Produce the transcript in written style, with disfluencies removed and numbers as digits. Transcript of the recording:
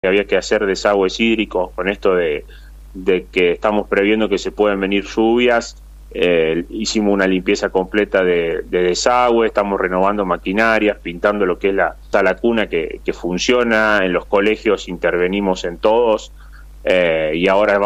había que hacer desagües hídricos con esto de que estamos previendo que se pueden venir lluvias. Hicimos una limpieza completa de desagüe, estamos renovando maquinarias, pintando lo que es la cuna que funciona. En los colegios intervenimos en todos, y ahora